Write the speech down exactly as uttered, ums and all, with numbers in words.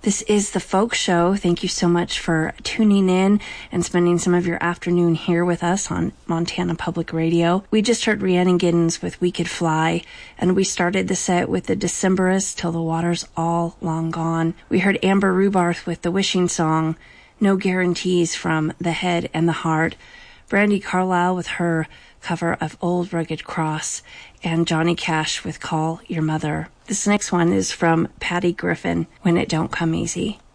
This is The Folk Show. Thank you so much for tuning in and spending some of your afternoon here with us on Montana Public Radio. We just heard Rhiannon Giddens with We Could Fly, and we started the set with the Decemberists, Till the Water's All Long Gone. We heard Amber Rubarth with the Wishing Song, No Guarantees from The Head and the Heart, Brandi Carlile with her cover of Old Rugged Cross, and Johnny Cash with Call Your Mother. This next one is from Patty Griffin, When It Don't Come Easy.